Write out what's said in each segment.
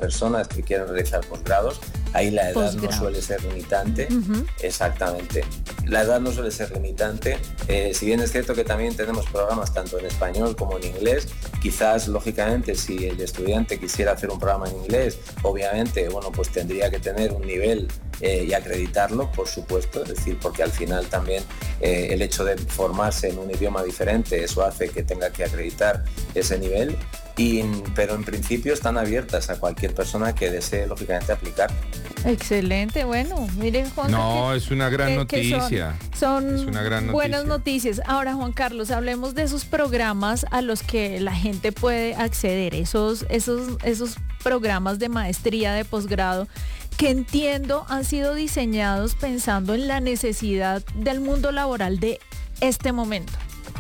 personas que quieren realizar posgrados. Ahí la edad no suele ser limitante. Exactamente. La edad no suele ser limitante. Si bien es cierto que también tenemos programas tanto en español como en inglés, quizás lógicamente si el estudiante quisiera hacer un programa en inglés, obviamente, bueno, pues tendría que tener un nivel y acreditarlo, por supuesto, es decir, porque al final también el hecho de formarse en un idioma diferente, eso hace que tenga que acreditar ese nivel. Pero en principio están abiertas a cualquier persona que desee lógicamente aplicar. Excelente, bueno, miren Juan. No, es una gran noticia. Son es una gran buenas noticias. Ahora, Juan Carlos, hablemos de esos programas a los que la gente puede acceder, esos programas de maestría, de posgrado, que entiendo han sido diseñados pensando en la necesidad del mundo laboral de este momento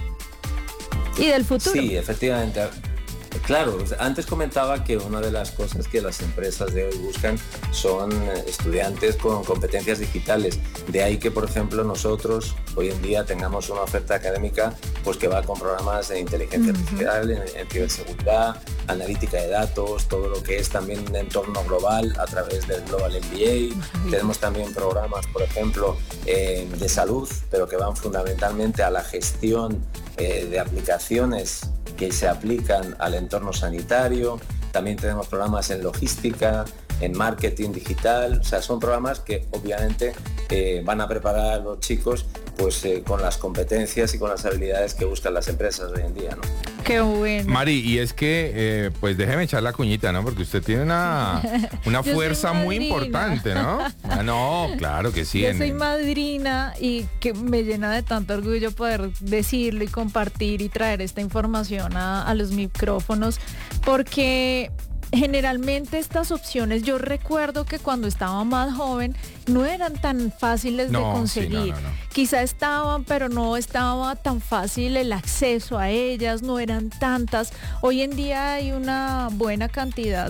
y del futuro. Sí, efectivamente. Claro, antes comentaba que una de las cosas que las empresas de hoy buscan son estudiantes con competencias digitales. De ahí que, por ejemplo, nosotros hoy en día tengamos una oferta académica pues que va con programas de inteligencia artificial, en ciberseguridad, analítica de datos, todo lo que es también un entorno global a través del Global MBA. Tenemos también programas, por ejemplo, de salud, pero que van fundamentalmente a la gestión de aplicaciones que se aplican al entorno sanitario. También tenemos programas en logística, en marketing digital. O sea, son programas que obviamente van a preparar a los chicos pues con las competencias y con las habilidades que buscan las empresas hoy en día, ¿no? Qué bueno. Mari, y es que, pues déjeme echar la cuñita, ¿no? Porque usted tiene una fuerza muy importante, ¿no? No, claro que sí. Yo soy madrina y que me llena de tanto orgullo poder decirlo y compartir y traer esta información a los micrófonos, porque generalmente estas opciones, yo recuerdo que cuando estaba más joven no eran tan fáciles de conseguir. Sí, no. Quizá estaban, pero no estaba tan fácil el acceso a ellas, no eran tantas. Hoy en día hay una buena cantidad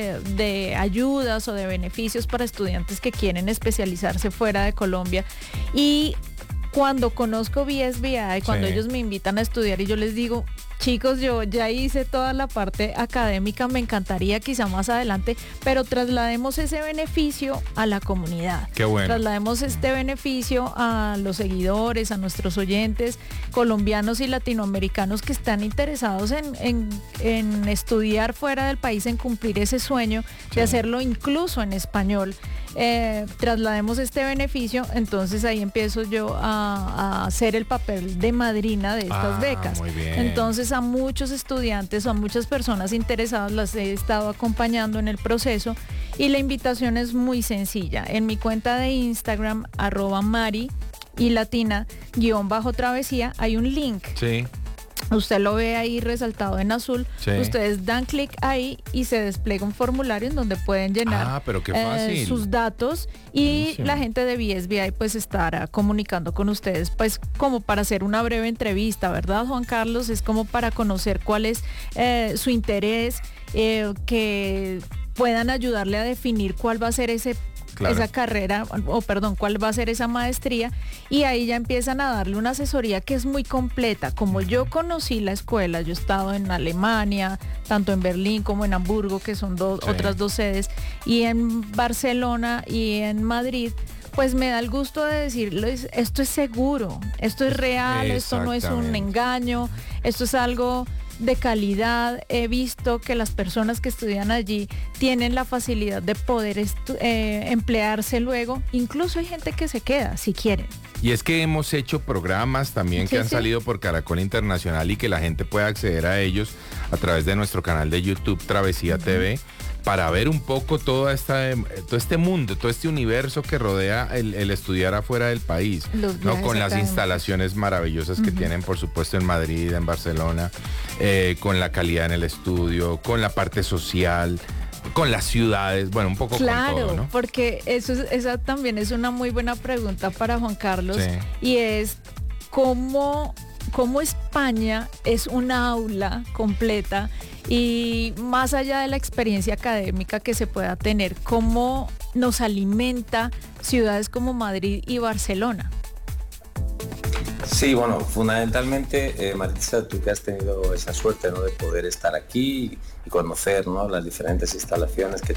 de ayudas o de beneficios para estudiantes que quieren especializarse fuera de Colombia. Y cuando conozco BSBI, cuando ellos me invitan a estudiar y yo les digo, chicos, yo ya hice toda la parte académica, me encantaría quizá más adelante, pero traslademos ese beneficio a la comunidad. Qué bueno. Traslademos este beneficio a los seguidores, a nuestros oyentes colombianos y latinoamericanos que están interesados en estudiar fuera del país, en cumplir ese sueño de hacerlo incluso en español. Traslademos este beneficio, entonces ahí empiezo yo a hacer el papel de madrina de estas becas. Muy bien. Entonces a muchos estudiantes o a muchas personas interesadas las he estado acompañando en el proceso y la invitación es muy sencilla. En mi cuenta de Instagram, @Mari y Latina _travesía, hay un link. Sí. Usted lo ve ahí resaltado en azul. Ustedes dan clic ahí y se despliega un formulario en donde pueden llenar pero qué fácil. Sus datos y la gente de BSBI pues estará comunicando con ustedes pues como para hacer una breve entrevista, ¿verdad, Juan Carlos? Es como para conocer cuál es su interés, que puedan ayudarle a definir cuál va a ser esa carrera, cuál va a ser esa maestría, y ahí ya empiezan a darle una asesoría que es muy completa. Como yo conocí la escuela, yo he estado en Alemania, tanto en Berlín como en Hamburgo, que son otras dos sedes, y en Barcelona y en Madrid, pues me da el gusto de decirles, esto es seguro, esto es real, esto no es un engaño, esto es algo de calidad. He visto que las personas que estudian allí tienen la facilidad de poder emplearse luego. Incluso hay gente que se queda si quieren. Y es que hemos hecho programas también que han salido por Caracol Internacional y que la gente puede acceder a ellos a través de nuestro canal de YouTube Travesía TV, para ver un poco todo este mundo, todo este universo que rodea el estudiar afuera del país, ¿no? Con las instalaciones maravillosas que tienen, por supuesto, en Madrid, en Barcelona, con la calidad en el estudio, con la parte social, con las ciudades, bueno, un poco con todo, ¿no? Porque esa también es una muy buena pregunta para Juan Carlos, y es cómo España es una aula completa, y más allá de la experiencia académica que se pueda tener, cómo nos alimenta ciudades como Madrid y Barcelona. Sí, bueno, fundamentalmente, Maritza, tú que has tenido esa suerte, ¿no?, de poder estar aquí y conocer, ¿no?, las diferentes instalaciones que